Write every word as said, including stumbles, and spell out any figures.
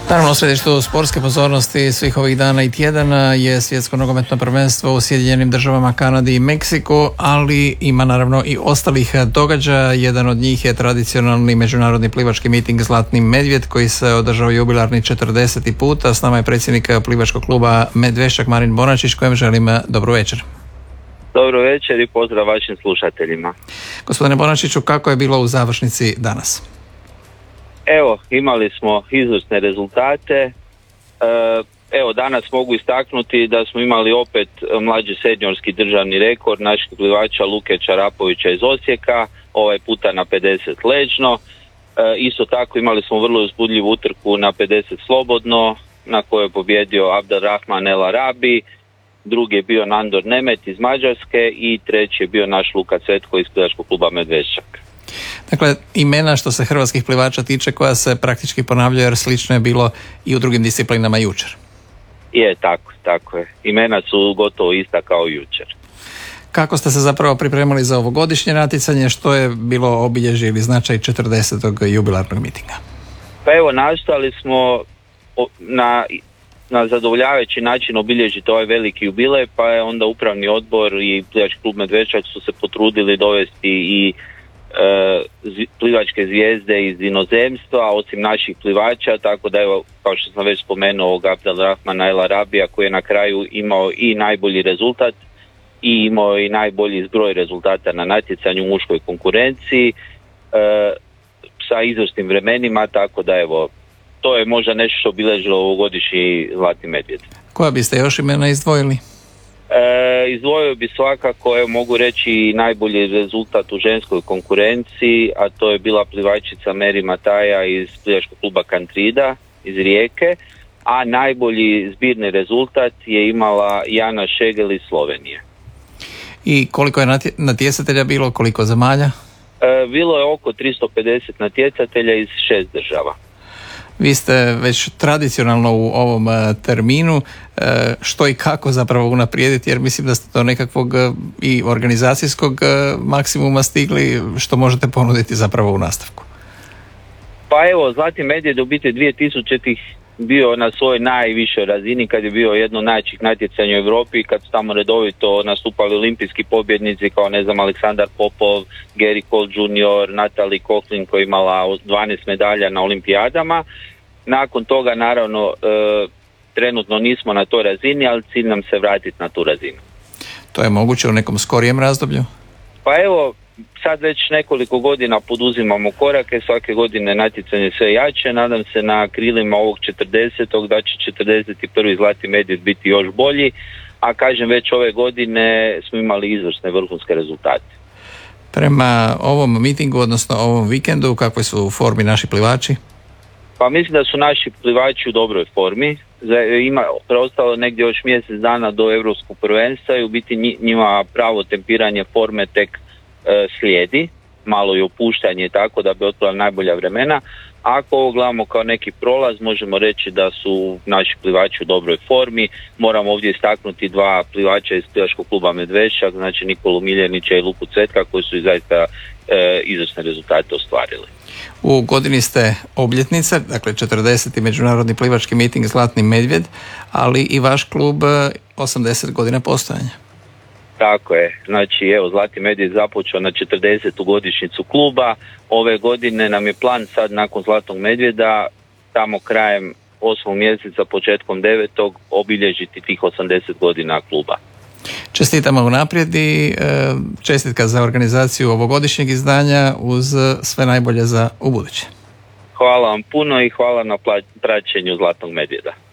Naravno, u središtu sportske pozornosti svih ovih dana i tjedana je svjetsko nogometno prvenstvo u Sjedinjenim državama, Kanadi i Meksiku, ali ima naravno i ostalih događaja. Jedan od njih je tradicionalni međunarodni plivački miting Zlatni medvjed koji se održao jubilarni četrdeseti puta. S nama je predsjednik plivačkog kluba Medveščak Marin Bonačić, kojem želim dobru večer. Dobro večer i pozdrav vašim slušateljima. Gospodine Bonačiću, kako je bilo u završnici danas? Evo, imali smo izvrsne rezultate. Evo, danas mogu istaknuti da smo imali opet mlađi seniorski državni rekord našeg plivača Luke Čarapovića iz Osijeka, ovaj puta na pedeset leđno. Isto tako imali smo vrlo uzbudljivu utrku na pedeset slobodno, na kojoj je pobjedio Abdelrahman El Arabi. Drugi je bio Nandor Nemet iz Mađarske i treći je bio naš Luka Cvetko iz plivačkog kluba Medveščak. Dakle, imena što se hrvatskih plivača tiče koja se praktički ponavljaju, jer slično je bilo i u drugim disciplinama jučer. Je, tako, tako je. Imena su gotovo ista kao jučer. Kako ste se zapravo pripremali za ovogodišnje natjecanje? Što je bilo obilježje ili značaj četrdesetog jubilarnog mitinga? Pa evo, nastojali smo na, na zadovoljavajući način obilježiti ovaj veliki jubilej, pa je onda upravni odbor i plivački klub Medveščak su se potrudili dovesti i plivačke zvijezde iz inozemstva, osim naših plivača, tako da evo, kao što sam već spomenuo, ovog Abdelrahmana El Arabija koji je na kraju imao i najbolji rezultat i imao i najbolji zbroj rezultata na natjecanju u muškoj konkurenciji e, sa izvrsnim vremenima, tako da evo, to je možda nešto što obilježilo ovogodišnji Zlatni medvjed. Koja biste još imena izdvojili? E, izdvojio bi svakako, evo mogu reći, najbolji rezultat u ženskoj konkurenciji, a to je bila plivačica Meri Mataja iz plivačkog kluba Kantrida iz Rijeke, a najbolji zbirni rezultat je imala Jana Šegel iz Slovenije. I koliko je natje- natjecatelja bilo, koliko zemalja? E, bilo je oko tristo pedeset natjecatelja iz šest država. Vi ste već tradicionalno u ovom terminu, što i kako zapravo unaprijediti, jer mislim da ste do nekakvog i organizacijskog maksimuma stigli, što možete ponuditi zapravo u nastavku. Pa evo, Zlatni medvjed u biti dvije tisućitih bio na svojoj najvišoj razini, kad je bio jedno od najvećih natjecanja u Europi, kad su tamo redovito nastupali olimpijski pobjednici kao, ne znam, Aleksandar Popov, Gary Cole junior, Natalie Coughlin koja je imala dvanaest medalja na olimpijadama. Nakon toga, naravno, e, trenutno nismo na toj razini, ali cilj nam se vratiti na tu razinu. To je moguće u nekom skorijem razdoblju? Pa evo, sad već nekoliko godina poduzimamo korake, svake godine natjecanje sve jače, nadam se na krilima ovog četrdesetog da će četrdeset prvi Zlatni medvjed biti još bolji, a kažem, već ove godine smo imali izvrsne vrhunske rezultate. Prema ovom mitingu, odnosno ovom vikendu, u kakvoj su u formi naši plivači? Pa mislim da su naši plivači u dobroj formi. Ima preostalo negdje još mjesec dana do europskog prvenstva i u biti njima pravo tempiranje forme tek e, slijedi, malo i opuštanje tako da bi otpala najbolja vremena. Ako ovo gledamo kao neki prolaz, možemo reći da su naši plivači u dobroj formi. Moramo ovdje istaknuti dva plivača iz plivačkog kluba Medveščak, znači Nikolu Miljenića i Luku Cvetka, koji su zaista e, izvrsne rezultate ostvarili. U godini ste obljetnice, dakle četrdeseti međunarodni plivački miting Zlatni medvjed, ali i vaš klub osamdeset godina postojanja. Tako je, znači evo, Zlatni medvjed započeo na četrdesetu godišnjicu kluba. Ove godine nam je plan sad nakon Zlatnog medvjeda tamo krajem osmog mjeseca, početkom devetog obilježiti tih osamdeset godina kluba. Čestitamo unaprijed i čestitka za organizaciju ovogodišnjeg izdanja uz sve najbolje za ubuduće. Hvala vam puno i hvala na praćenju Zlatnog medvjeda.